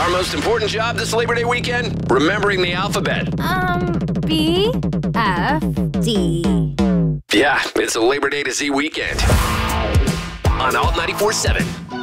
Our most important job this Labor Day weekend? Remembering the alphabet. B, F, D. Yeah, it's a Labor Day to Z weekend. On Alt 94.7.